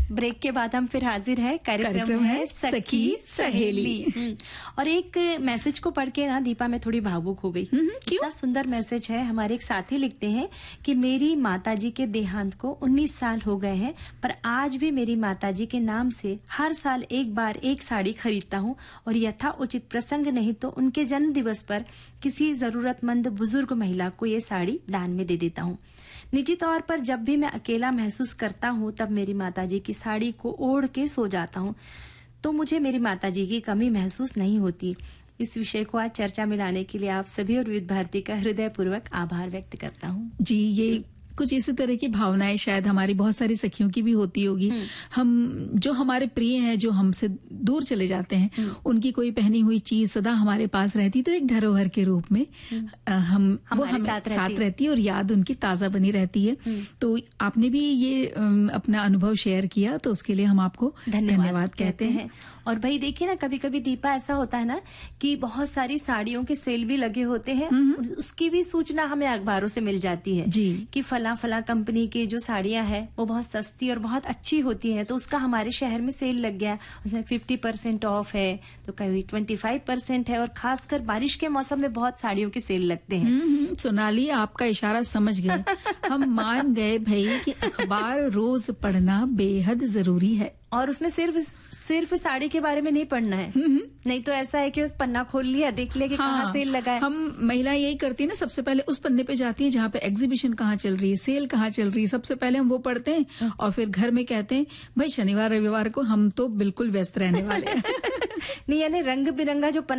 Break के बाद हम फिर हाजिर है। कार्यक्रम है सखी सहेली। और एक मैसेज को पढ़ के ना दीपा मैं थोड़ी भावुक हो गई। क्यों? इतना सुंदर मैसेज है। हमारे एक साथी लिखते हैं कि मेरी माताजी के देहांत को 19 साल हो गए हैं, पर आज भी मेरी माताजी के नाम से हर साल एक बार एक साड़ी खरीदता हूँ और यथा उचित प्रसंग नहीं तो उनके जन्म दिवस पर किसी जरूरतमंद बुजुर्ग महिला को ये साड़ी दान में दे देता हूँ। निजी तौर पर जब भी मैं अकेला महसूस करता हूँ तब मेरी माताजी की साड़ी को ओढ़ के सो जाता हूँ, तो मुझे मेरी माताजी की कमी महसूस नहीं होती। इस विषय को आज चर्चा में लाने के लिए आप सभी और विविध भारती का हृदयपूर्वक आभार व्यक्त करता हूँ। जी, ये कुछ इसी तरह की भावनाएं शायद हमारी बहुत सारी सखियों की भी होती होगी। हम जो हमारे प्रिय हैं, जो हमसे दूर चले जाते हैं, उनकी कोई पहनी हुई चीज सदा हमारे पास रहती, तो एक धरोहर के रूप में वो हमें साथ रहती है और याद उनकी ताजा बनी रहती है। तो आपने भी ये अपना अनुभव शेयर किया, तो उसके लिए हम आपको धन्यवाद कहते हैं। और भाई देखिए ना, कभी कभी दीपा ऐसा होता है ना कि बहुत सारी साड़ियों के सेल भी लगे होते हैं, उसकी भी सूचना हमें अखबारों से मिल जाती है जी कि फला कंपनी की जो साड़ियां हैं वो बहुत सस्ती और बहुत अच्छी होती हैं, तो उसका हमारे शहर में सेल लग गया, उसमें 50% ऑफ है, तो कभी 25% है। और खासकर बारिश के मौसम में बहुत साड़ियों के सेल लगते हैं। सोनाली, आपका इशारा समझ गए। हम मान गए भाई कि अखबार रोज पढ़ना बेहद जरूरी है। और उसमें सिर्फ साड़ी के बारे में नहीं पढ़ना है, नहीं तो ऐसा है कि उस पन्ना खोल लिया, देख लिया कि कहाँ सेल लगा है। हम महिला यही करती है ना, सबसे पहले उस पन्ने पे जाती है जहाँ पे एग्जीबिशन कहाँ चल रही है, सेल कहाँ चल रही है, सबसे पहले हम वो पढ़ते हैं और फिर घर में कहते हैं भाई शनिवार रविवार को हम तो बिल्कुल व्यस्त रहने वाले हैं। नहीं, यानी रंग बिरंगा जो